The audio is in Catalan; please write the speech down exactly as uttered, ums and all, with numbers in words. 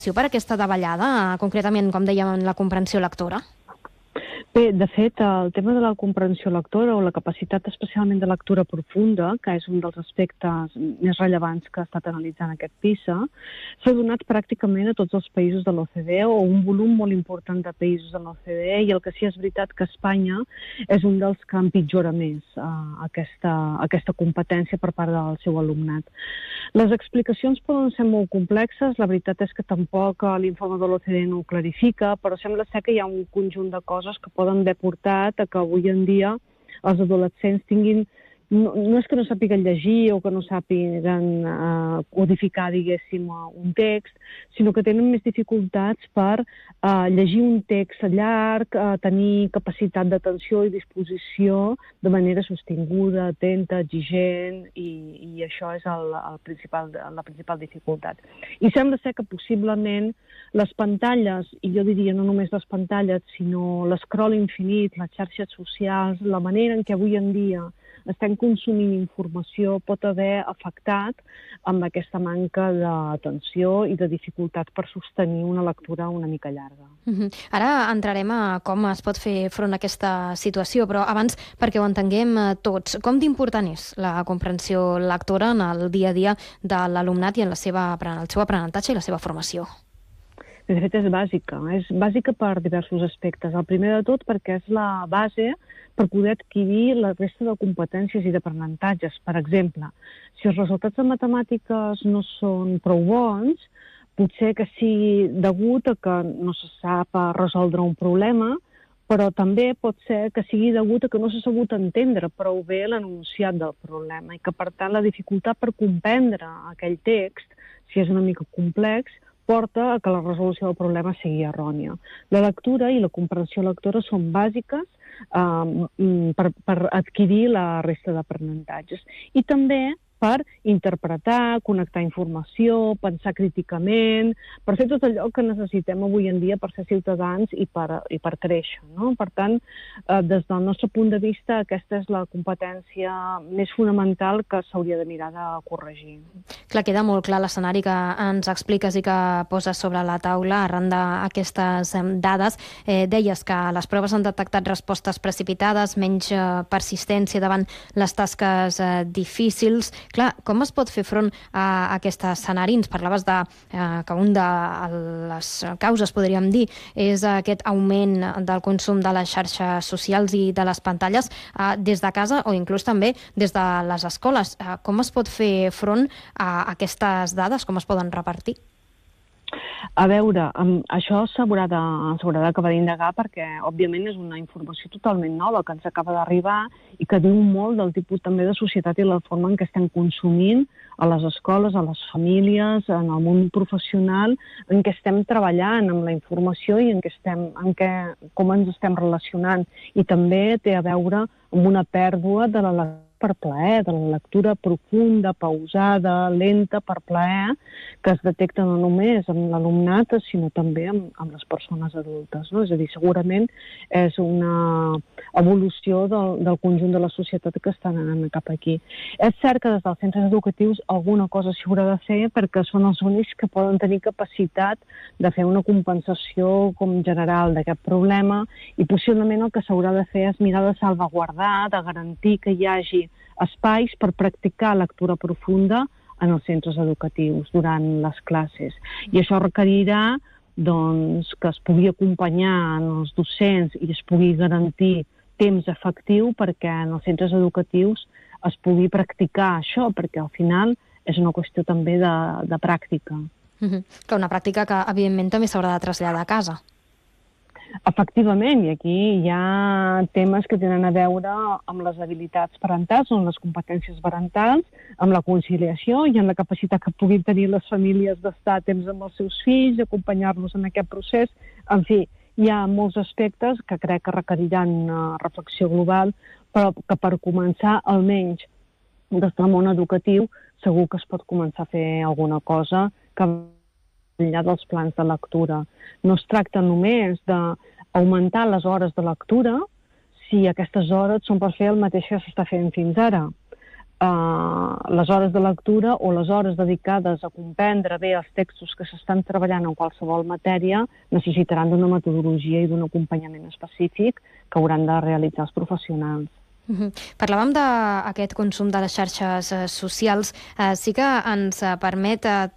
per aquesta davallada, concretament, com dèiem, en la comprensió lectora? Bé, de fet, el tema de la comprensió lectora o la capacitat especialment de lectura profunda, que és un dels aspectes més rellevants que ha estat analitzant aquest PISA, s'ha donat pràcticament a tots els països de l'O C D E o un volum molt important de països de l'O C D E, i el que sí és veritat que Espanya és un dels que empitjora més eh, aquesta, aquesta competència per part del seu alumnat. Les explicacions poden ser molt complexes, la veritat és que tampoc l'informe de l'O C D E no ho clarifica, però sembla ser que hi ha un conjunt de coses que poden haver portat a que avui en dia els adolescents tinguin, no, no és que no sàpiguen llegir o que no sàpiguen uh, codificar, diguéssim, un text, sinó que tenen més dificultats per uh, llegir un text llarg, uh, tenir capacitat d'atenció i disposició de manera sostinguda, atenta, exigent, i, i això és el, el principal, la principal dificultat. I sembla ser que possiblement les pantalles, i jo diria no només les pantalles, sinó l'escroll infinit, les xarxes socials, la manera en què avui en dia estem consumint informació pot haver afectat amb aquesta manca d'atenció i de dificultat per sostenir una lectura una mica llarga. Uh-huh. Ara entrarem a com es pot fer front a aquesta situació, però abans, perquè ho entenguem tots, com d'important és la comprensió lectora en el dia a dia de l'alumnat i en la seva, el seu aprenentatge i la seva formació? De fet, és bàsica. És bàsica per diversos aspectes. El primer de tot perquè és la base per poder adquirir la resta de competències i d'aprenentatges. Per exemple, si els resultats de matemàtiques no són prou bons, potser que sigui degut a que no se sap resoldre un problema, però també pot ser que sigui degut a que no s'ha sabut entendre prou bé l'enunciat del problema i que, per tant, la dificultat per comprendre aquell text, si és una mica complex, porta a que la resolució del problema sigui errònia. La lectura i la comprensió lectora són bàsiques eh, per, per adquirir la resta d'aprenentatges. I també per interpretar, connectar informació, pensar críticament, per fer tot allò que necessitem avui en dia per ser ciutadans i per, i per créixer, no? Per tant, eh, des del nostre punt de vista, aquesta és la competència més fonamental que s'hauria de mirar de corregir. Clar, queda molt clar l'escenari que ens expliques i que poses sobre la taula arran d'aquestes dades. Eh, deies que les proves han detectat respostes precipitades, menys eh, persistència davant les tasques eh, difícils. Clar, com es pot fer front a aquest escenari? Ens parlaves de, eh, que un de les causes, podríem dir, és aquest augment del consum de les xarxes socials i de les pantalles eh, des de casa o inclús també des de les escoles. Eh, com es pot fer front a aquestes dades? Com es poden repartir? A veure, això s'haurà d'acabar d'indagar perquè, òbviament, és una informació totalment nova que ens acaba d'arribar i que diu molt del tipus també de societat i la forma en què estem consumint a les escoles, a les famílies, en el món professional, en què estem treballant amb la informació i en què estem, en què, com ens estem relacionant. I també té a veure amb una pèrdua de la lectura per plaer, de la lectura profunda, pausada, lenta, per plaer, que es detecta no només amb l'alumnat, sinó també amb, amb les persones adultes, no? És a dir, segurament és una evolució del, del conjunt de la societat que està anant cap aquí. És cert que des dels centres educatius alguna cosa s'hi haurà de fer perquè són els únics que poden tenir capacitat de fer una compensació com general d'aquest problema i possiblement el que s'haurà de fer és mirar de salvaguardar, de garantir que hi hagi espais per practicar lectura profunda en els centres educatius durant les classes. I això requerirà doncs, que es pugui acompanyar en els docents i es pugui garantir temps efectiu perquè en els centres educatius es pugui practicar això, perquè al final és una qüestió també de, de pràctica. Mm-hmm. Que una pràctica que, evidentment, també s'haurà de traslladar a casa. Efectivament, i aquí hi ha temes que tenen a veure amb les habilitats parentals, amb les competències parentals, amb la conciliació i amb la capacitat que puguin tenir les famílies d'estar a temps amb els seus fills, acompanyar-los en aquest procés. En fi, hi ha molts aspectes que crec que requeriran una reflexió global, però que per començar, almenys des del món educatiu, segur que es pot començar a fer alguna cosa que enllà dels plans de lectura. No es tracta només d'augmentar les hores de lectura si aquestes hores són per fer el mateix que s'està fent fins ara. Uh, les hores de lectura o les hores dedicades a comprendre bé els textos que s'estan treballant en qualsevol matèria necessitaran d'una metodologia i d'un acompanyament específic que hauran de realitzar els professionals. Uh-huh. Parlàvem d'aquest consum de les xarxes eh, socials. Eh, sí que ens permet eh,